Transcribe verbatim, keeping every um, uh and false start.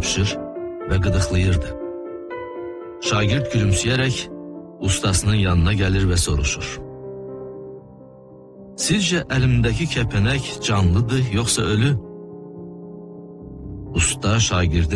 yapışır ve gıdıklayırdı. Şagird gülümseyerek ustasının yanına gelir ve soruşur. Sizce elimdeki kepenek canlıdır yoksa ölü? Usta şagirdin